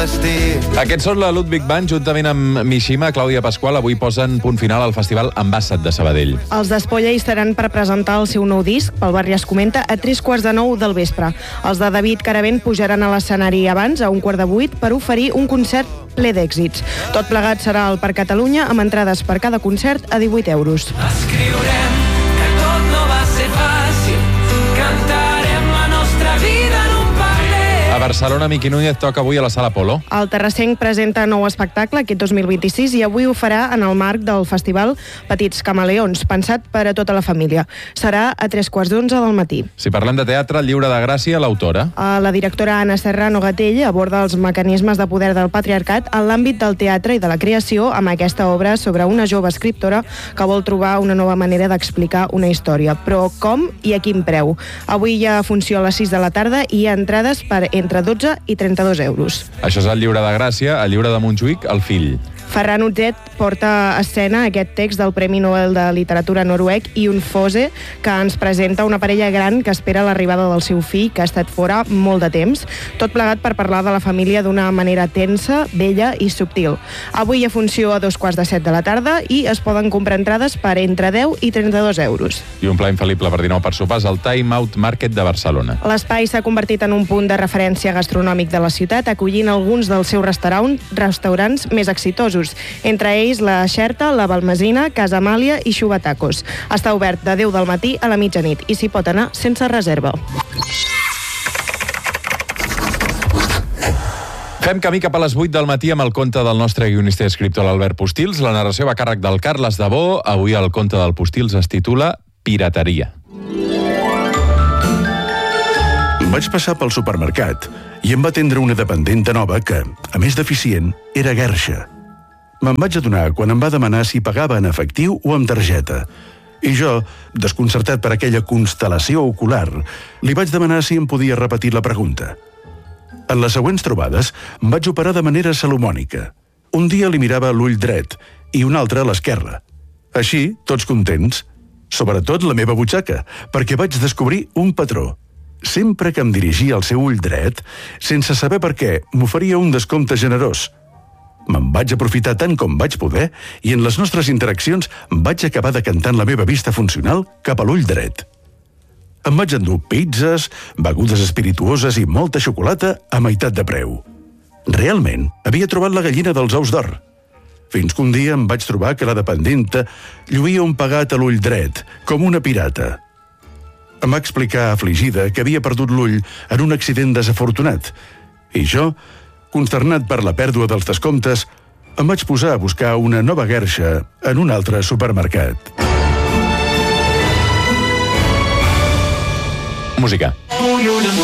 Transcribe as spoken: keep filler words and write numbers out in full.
Aquests són la Ludwig Band, juntament amb Mishima, Clàudia Pasqual, avui posen punt final al Festival Ambassat de Sabadell. Els d'Espolla hi estaran per presentar el seu nou disc, Pel barri es comenta, a tres quarts de nou del vespre. Els de David Caravent pujaran a l'escenari abans, a un quart de vuit, per oferir un concert ple d'èxits. Tot plegat serà al Parc Catalunya, amb entrades per cada concert a divuit euros. Escriurem que tot no va ser fàcil, cantarem la nostra vida en un parler. A Barcelona, Miqui Núñez toca avui a la Sala Polo. El terrassenc presenta nou espectacle aquest dos mil vint-i-sis i avui ho farà en el marc del festival Petits Camaleons, pensat per a tota la família. Serà a tres quarts d'onze del matí. Si parlem de teatre, el Lliure de Gràcia, l'autora. La directora Anna Serrano Gatell aborda els mecanismes de poder del patriarcat en l'àmbit del teatre i de la creació amb aquesta obra sobre una jove escriptora que vol trobar una nova manera d'explicar una història. Però com i a quin preu? Avui hi ha funció a les sis de la tarda i hi ha entrades per entre dotze i trenta-dos euros. Això és el Lliure de Gràcia, el Lliure de Montjuïc, el fill. Ferran Utzet porta a escena aquest text del Premi Nobel de Literatura noruec Jon Fosse, que ens presenta una parella gran que espera l'arribada del seu fill, que ha estat fora molt de temps, tot plegat per parlar de la família d'una manera tensa, bella i subtil. Avui hi ha funció a dos quarts de set de la tarda i es poden comprar entrades per entre deu i trenta-dos euros. I un pla infal·lible per dinar per sopars al Time Out Market de Barcelona. L'espai s'ha convertit en un punt de referència gastronòmic de la ciutat, acollint alguns dels seus restaurants, restaurants més exitosos. Entre ells la Xerta, la Balmesina, Casa Amàlia i Xubatacos. Està obert de deu del matí a la mitjanit i s'hi pot anar sense reserva. Fem camí cap a les vuit del matí amb el conte del nostre guionista i escriptor l'Albert Postils. La narració va a càrrec del Carles Dabó. Avui el conte del Postils es titula Pirateria. Vaig passar pel supermercat i em va atendre una dependenta nova que, a més d'eficient, era guerxa. Me'n vaig adonar quan em va demanar si pagava en efectiu o amb targeta. I jo, desconcertat per aquella constel·lació ocular, li vaig demanar si em podia repetir la pregunta. En les següents trobades, em vaig operar de manera salomònica. Un dia li mirava l'ull dret i un altre a l'esquerra. Així, tots contents. Sobretot la meva butxaca, perquè vaig descobrir un patró. Sempre que em dirigia al seu ull dret, sense saber per què, m'oferia un descompte generós. Me'n vaig aprofitar tant com vaig poder i en les nostres interaccions vaig acabar decantant la meva vista funcional cap a l'ull dret. Em vaig endur pizzas, begudes espirituoses i molta xocolata a meitat de preu. Realment, havia trobat la gallina dels ous d'or. Fins que un dia em vaig trobar que la dependenta lluïa un pegat a l'ull dret, com una pirata. Em va explicar, afligida, que havia perdut l'ull en un accident desafortunat. I jo, consternat per la pèrdua dels descomptes, em vaig posar a buscar una nova guerxa en un altre supermercat. Música.